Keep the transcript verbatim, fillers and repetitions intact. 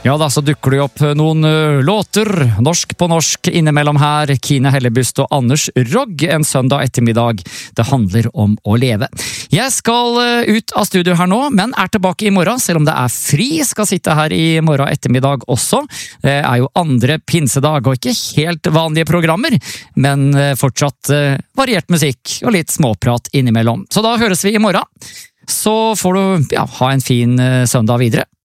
Ja da, så dukker det opp noen uh, låter, norsk på norsk, innimellom her. Kine Hellebust og Anders Rogg en søndag ettermiddag. Det handler om å leve. Jeg skal uh, ut av studio her nå, men er tilbake i morgen, selv om det er fri. Skal sitte her i morgen ettermiddag også. Det er jo andre pinsedag, og ikke helt vanlige programmer, men uh, fortsatt uh, variert musikk og litt småprat innimellom. Så da høres vi i morgen. Så får du ja, ha en fin uh, søndag videre.